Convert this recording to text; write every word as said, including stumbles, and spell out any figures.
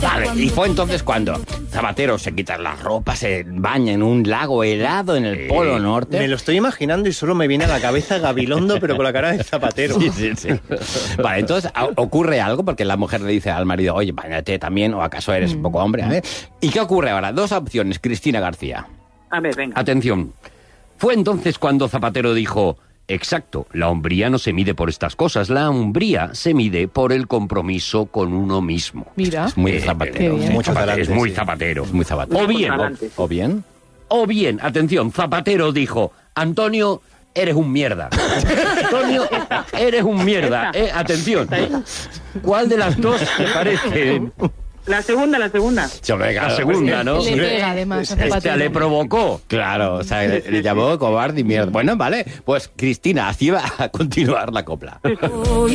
Vale, y fue entonces cuando Zapatero se quita la ropa, se baña en un lago helado en el Polo Norte. Me lo estoy imaginando y solo me viene a la cabeza Gabilondo, pero con la cara de Zapatero. Sí, sí, sí. Vale, entonces ocurre algo porque la mujer le dice al marido, oye, báñate también, o acaso eres un poco hombre. A ver. ¿Y qué ocurre ahora? Dos opciones, Cristina García. A ver, venga. Atención. Fue entonces cuando Zapatero dijo... Exacto, la hombría no se mide por estas cosas, la hombría se mide por el compromiso con uno mismo. Mira. Es muy Eh, Zapatero. qué bien. Mucho Zapatero, es muy sí. Zapatero. Es muy Zapatero. O bien, o, Adelante. ¿O bien? o bien, atención, Zapatero dijo, Antonio, eres un mierda. Antonio, eres un mierda. Eh, atención, ¿cuál de las dos te parece? La segunda, la segunda. La segunda, ¿no? Le pega, además, a Zapatero. Esta le provocó. Claro, o sea, le, le llamó cobarde y mierda. Bueno, vale, pues Cristina, así va a continuar la copla.